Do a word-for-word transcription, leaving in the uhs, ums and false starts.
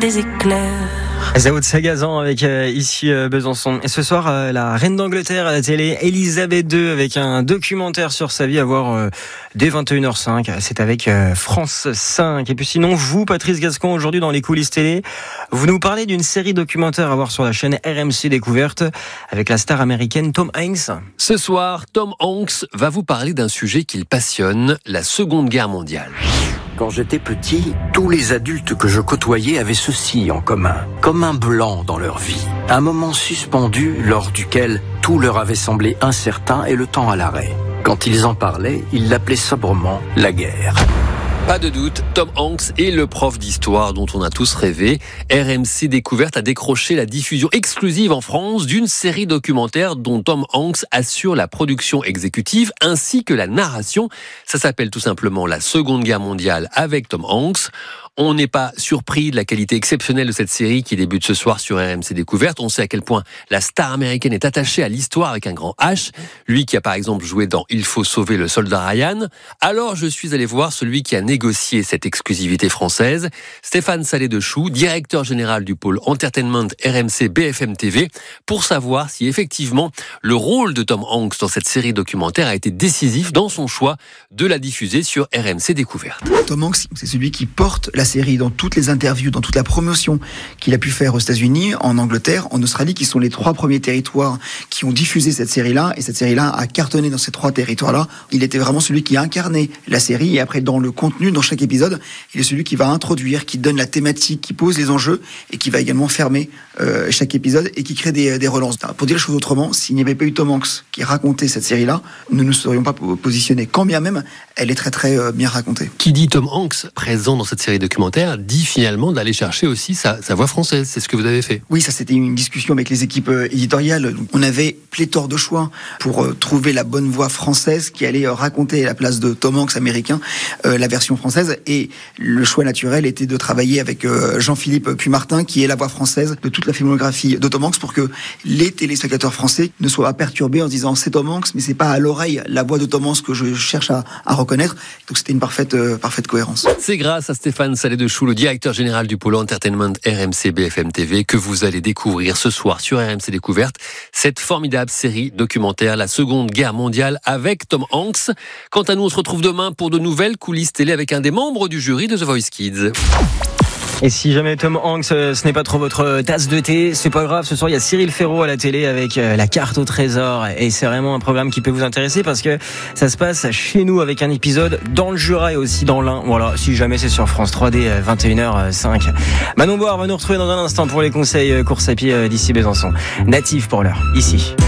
des éclairs. Zao de Sagazan avec euh, ici euh, Besançon. Et ce soir, euh, la reine d'Angleterre à la télé, Elisabeth deux, avec un documentaire sur sa vie à voir euh, dès vingt et une heures cinq. C'est avec euh, France cinq. Et puis sinon, vous, Patrice Gascon, aujourd'hui dans les coulisses télé, vous nous parlez d'une série documentaire à voir sur la chaîne R M C Découverte avec la star américaine Tom Hanks. Ce soir, Tom Hanks va vous parler d'un sujet qu'il passionne, la Seconde Guerre mondiale. Quand j'étais petit, tous les adultes que je côtoyais avaient ceci en commun, comme un blanc dans leur vie. Un moment suspendu lors duquel tout leur avait semblé incertain et le temps à l'arrêt. Quand ils en parlaient, ils l'appelaient sobrement la guerre. Pas de doute, Tom Hanks est le prof d'histoire dont on a tous rêvé. R M C Découverte a décroché la diffusion exclusive en France d'une série documentaire dont Tom Hanks assure la production exécutive ainsi que la narration. Ça s'appelle tout simplement La Seconde Guerre mondiale avec Tom Hanks. On n'est pas surpris de la qualité exceptionnelle de cette série qui débute ce soir sur R M C Découverte. On sait à quel point la star américaine est attachée à l'histoire avec un grand H. Lui qui a par exemple joué dans Il faut sauver le soldat Ryan. Alors je suis allé voir celui qui a négocié cette exclusivité française, Stéphane Salé-Dechoux, directeur général du pôle Entertainment R M C B F M T V, pour savoir si effectivement le rôle de Tom Hanks dans cette série documentaire a été décisif dans son choix de la diffuser sur R M C Découverte. Tom Hanks, c'est celui qui porte la série dans toutes les interviews, dans toute la promotion qu'il a pu faire aux États-Unis, en Angleterre, en Australie, qui sont les trois premiers territoires qui ont diffusé cette série-là. Et cette série-là a cartonné dans ces trois territoires-là. Il était vraiment celui qui a incarné la série. Et après, dans le contenu, dans chaque épisode, il est celui qui va introduire, qui donne la thématique, qui pose les enjeux et qui va également fermer euh, chaque épisode et qui crée des, des relances. Pour dire les choses autrement, s'il n'y avait pas eu Tom Hanks qui racontait cette série-là, nous ne nous serions pas positionnés. Quand bien même, elle est très très euh, bien racontée. Qui dit Tom Hanks présent dans cette série documentaire dit finalement d'aller chercher aussi sa, sa voix française. C'est ce que vous avez fait. Oui, ça c'était une discussion avec les équipes éditoriales. On avait pléthore de choix pour euh, trouver la bonne voix française qui allait euh, raconter à la place de Tom Hanks américain euh, la version française. Et le choix naturel était de travailler avec euh, Jean-Philippe Puy-Martin qui est la voix française de toute la filmographie de Tom Hanks pour que les téléspectateurs français ne soient pas perturbés en se disant c'est Tom Hanks mais c'est pas à l'oreille la voix de Tom Hanks que je cherche à, à reconnaître. Donc c'était une parfaite, euh, parfaite cohérence. C'est grâce à Stéphane Salé-Dechoux, le directeur général du pôle Entertainment R M C B F M T V, que vous allez découvrir ce soir sur R M C Découverte cette formidable série documentaire La Seconde Guerre mondiale avec Tom Hanks. Quant à nous, on se retrouve demain pour de nouvelles coulisses télé avec un des membres du jury de The Voice Kids. Et si jamais Tom Hanks, euh, ce n'est pas trop votre tasse de thé, c'est pas grave. Ce soir, il y a Cyril Ferraud à la télé avec euh, la carte au trésor. Et c'est vraiment un programme qui peut vous intéresser parce que ça se passe chez nous avec un épisode dans le Jura et aussi dans l'Ain. Voilà, si jamais c'est sur France trois D, vingt et une heures cinq. Manon Boire va nous retrouver dans un instant pour les conseils euh, course à pied euh, d'ici Besançon. Natif pour l'heure, ici.